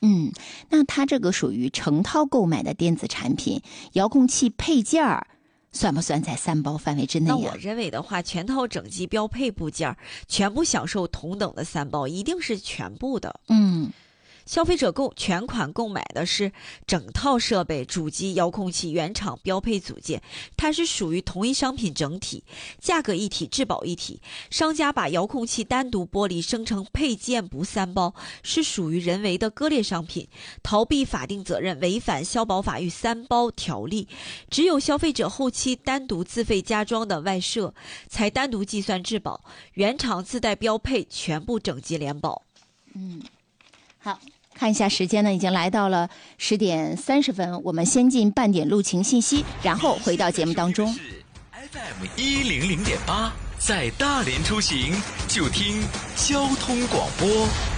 那它这个属于成套购买的电子产品，遥控器配件儿算不算在3包范围之内那我认为的话，全套整机标配部件全部享受同等的3包，一定是全部的。消费者全款购买的是整套设备、主机、遥控器、原厂标配组件，它是属于同一商品整体，价格一体，质保一体。商家把遥控器单独剥离生成配件不3包，是属于人为的割裂商品，逃避法定责任，违反消保法与3包条例。只有消费者后期单独自费加装的外设，才单独计算质保，原厂自带标配全部整机联保。 好，看一下时间呢，已经来到了10点30分，我们先进半点路情信息，然后回到节目当中。 FM 100.8，在大连出行就听交通广播。